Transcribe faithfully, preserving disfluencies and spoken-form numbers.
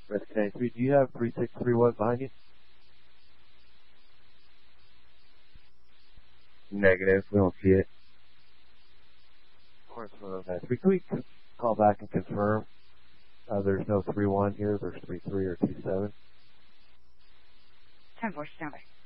Resident three, do you have three six three one behind you? Negative, we don't see it. Of course, uh, three, can we call back and confirm uh, there's no three one here, there's three three or two seven? ten four, stand by.